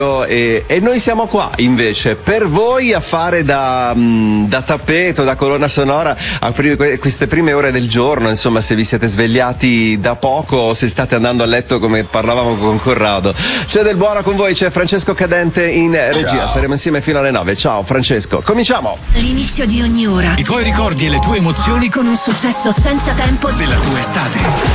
E noi siamo qua invece per voi a fare da tappeto, da colonna sonora a queste prime ore del giorno, insomma, se vi siete svegliati da poco o se state andando a letto come parlavamo con Corrado. C'è del buono con voi, c'è Francesco Cadente in regia. Ciao. Saremo insieme fino alle 9. Ciao Francesco, cominciamo! L'inizio di ogni ora, i tuoi ricordi e le tue emozioni con un successo senza tempo della tua estate.